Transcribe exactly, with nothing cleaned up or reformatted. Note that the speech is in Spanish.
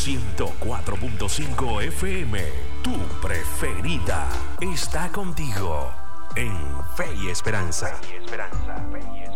ciento cuatro punto cinco F M, tu preferida, está contigo en Fe y Esperanza. Fe y Esperanza. Fe y Esperanza.